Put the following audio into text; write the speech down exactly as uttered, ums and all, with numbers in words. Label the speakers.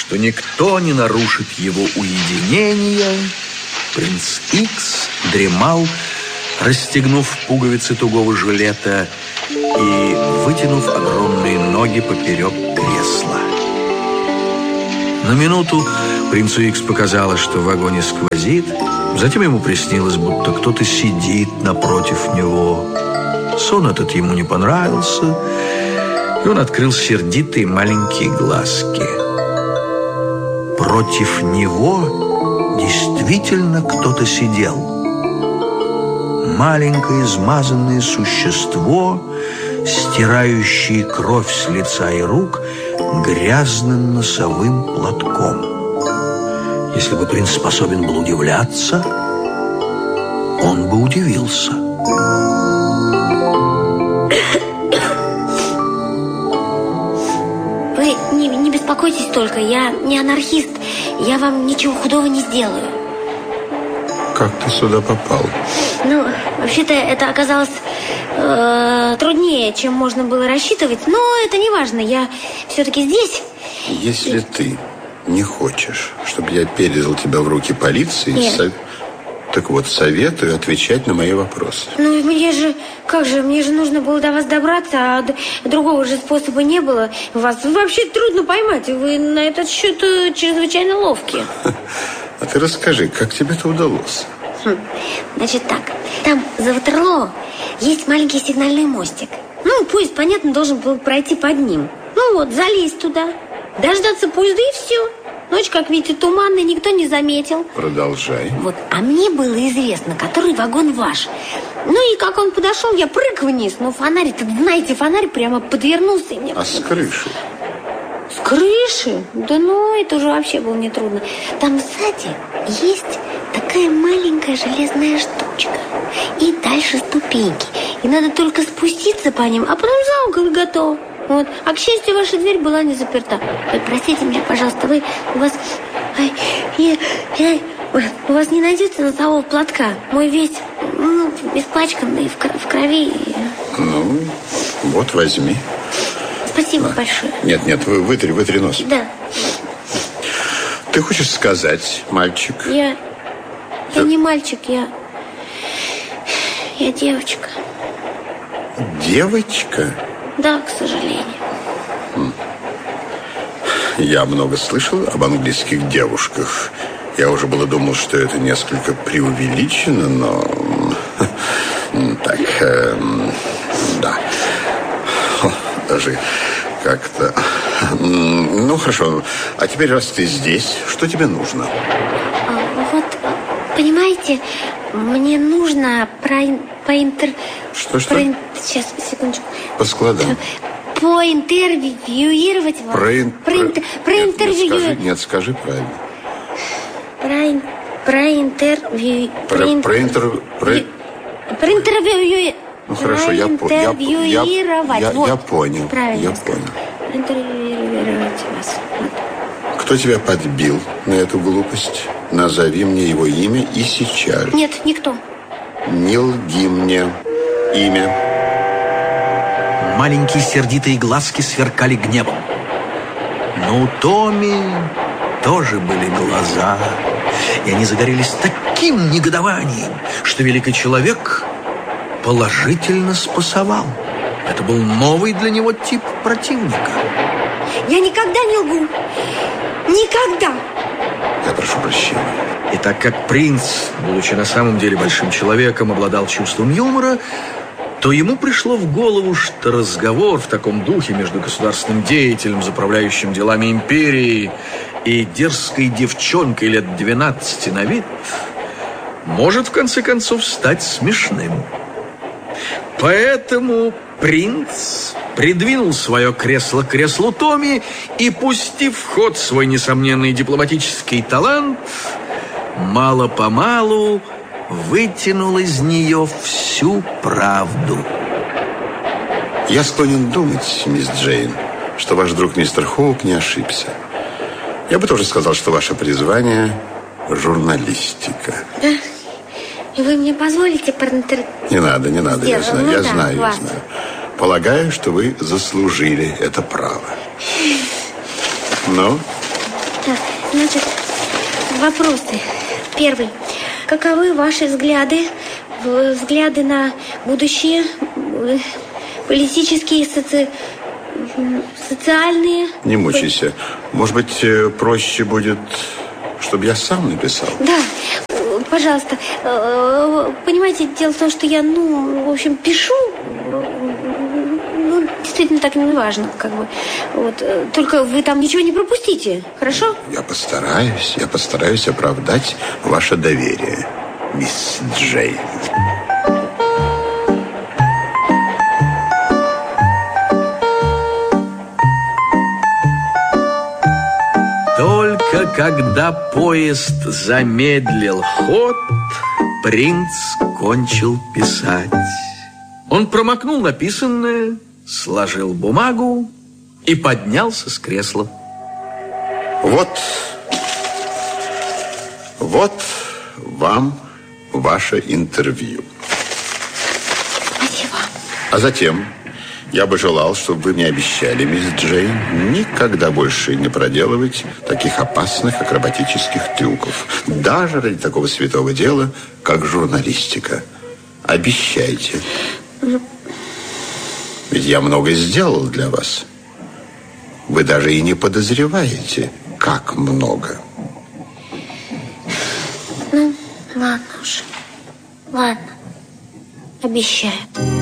Speaker 1: что никто не нарушит его уединение, принц Икс дремал, расстегнув пуговицы тугого жилета и вытянув огромные ноги поперек кресла. На минуту принцу Икс показалось, что в вагоне сквозит. Затем ему приснилось, будто кто-то сидит напротив него. Сон этот ему не понравился, и он открыл сердитые маленькие глазки. Против него действительно кто-то сидел. Маленькое измазанное существо, стирающее кровь с лица и рук грязным носовым платком. Если бы принц способен был удивляться, он бы удивился.
Speaker 2: Вы не, не беспокойтесь только, я не анархист. Я вам ничего худого не сделаю.
Speaker 3: Как ты сюда попал?
Speaker 2: Ну, вообще-то это оказалось э, труднее, чем можно было рассчитывать. Но это не важно, я все-таки здесь.
Speaker 3: Если ты не хочешь, чтобы я передал тебя в руки полиции, сов... так вот, советую отвечать на мои вопросы.
Speaker 2: Ну, мне же, как же, мне же нужно было до вас добраться, а другого же способа не было. Вас вообще трудно поймать, вы на этот счет чрезвычайно ловкие.
Speaker 3: А ты расскажи, как тебе это удалось?
Speaker 2: Хм. Значит так, там за Ватерлоо есть маленький сигнальный мостик. Ну, поезд, понятно, должен был пройти под ним. Ну вот, залезть туда, дождаться поезда и все. Ночь, как видите, туманная, никто не заметил.
Speaker 3: Продолжай.
Speaker 2: Вот, а мне было известно, который вагон ваш. Ну и как он подошел, я прыг вниз. Но фонарь, так знаете, фонарь прямо подвернулся. И мне...
Speaker 3: А с крыши?
Speaker 2: С крыши? Да ну, это уже вообще было нетрудно. Там сзади есть такая маленькая железная штучка. И дальше ступеньки. И надо только спуститься по ним, а потом за угол и готово. Вот. А, к счастью, ваша дверь была не заперта. Ой, простите меня, пожалуйста, вы, у вас... Ой, я, я, у вас не найдется носового платка? Мой весь, ну, испачканный в, в крови.
Speaker 3: Ну, вот, возьми.
Speaker 2: Спасибо
Speaker 3: а.
Speaker 2: большое.
Speaker 3: Нет, нет, вы, вытри, вытри нос.
Speaker 2: Да.
Speaker 3: Ты хочешь сказать, мальчик?
Speaker 2: Я... Я
Speaker 3: Ты...
Speaker 2: не мальчик, я... Я девочка.
Speaker 3: Девочка?
Speaker 2: Да, к сожалению.
Speaker 3: Я много слышал об английских девушках. Я уже было думал, что это несколько преувеличено, но... Так, э, да. Даже как-то... Ну, хорошо. А теперь, раз ты здесь, что тебе нужно?
Speaker 2: А, вот, понимаете, мне нужно про... поинтер...
Speaker 3: Что-что?
Speaker 2: Про... Сейчас, секундочку.
Speaker 3: По складам.
Speaker 2: Поинтервьюировать вас.
Speaker 3: Про...
Speaker 2: Про... Про... Проинтервью...
Speaker 3: Нет, скажи, нет, скажи правильно.
Speaker 2: Про... Проинтервью...
Speaker 3: Про... Проинтер... Про...
Speaker 2: Проинтервью...
Speaker 3: Ну, хорошо, я, я, я, я,
Speaker 2: вот.
Speaker 3: я понял.
Speaker 2: Правильно.
Speaker 3: Я понял.
Speaker 2: Интервьюировать вас. Вот.
Speaker 3: Кто тебя подбил на эту глупость? Назови мне его имя и сейчас.
Speaker 2: Нет, никто.
Speaker 1: Не лги мне. Имя. Маленькие сердитые глазки сверкали гневом. Но у Томми тоже были глаза, и они загорелись таким негодованием, что великий человек положительно спасовал. Это был новый для него тип противника.
Speaker 2: Я никогда не лгу. Никогда.
Speaker 3: Я прошу прощения.
Speaker 1: И так как принц, будучи на самом деле большим человеком, обладал чувством юмора, то ему пришло в голову, что разговор в таком духе между государственным деятелем, заправляющим делами империи, и дерзкой девчонкой лет двенадцати на вид может в конце концов стать смешным. Поэтому принц придвинул свое кресло к креслу Томми и, пустив в ход свой несомненный дипломатический талант, мало-помалу вытянул из нее всю правду.
Speaker 3: Я склонен думать, мисс Джейн, что ваш друг мистер Хоук не ошибся. Я бы тоже сказал, что ваше призвание – журналистика.
Speaker 2: Да? И вы мне позволите проинтер...
Speaker 3: Не надо, не надо, я знаю,
Speaker 2: ну,
Speaker 3: я
Speaker 2: да,
Speaker 3: знаю,
Speaker 2: вас.
Speaker 3: я знаю. Полагаю, что вы заслужили это право. Ну,
Speaker 2: Так, значит, вопросы. Первый. Каковы ваши взгляды, взгляды на будущее, политические, соци... социальные?
Speaker 3: Не мучайся. Может быть, проще будет, чтобы я сам написал?
Speaker 2: Да, пожалуйста. Понимаете, дело в том, что я, ну, в общем, пишу. Ну, действительно, так не важно, как бы. Вот. Только вы там ничего не пропустите, хорошо?
Speaker 3: Я постараюсь, я постараюсь оправдать ваше доверие, мисс Джейн.
Speaker 1: Только когда поезд замедлил ход, принц кончил писать. Он промокнул написанное, сложил бумагу и поднялся с кресла.
Speaker 3: Вот, вот вам ваше интервью.
Speaker 2: Спасибо.
Speaker 3: А затем я бы желал, чтобы вы мне обещали, мисс Джейн, никогда больше не проделывать таких опасных акробатических трюков. Даже ради такого святого дела, как журналистика. Обещайте. Ведь я много сделал для вас. Вы даже и не подозреваете, как много.
Speaker 2: Ну, ладно уж. Ладно. Обещаю.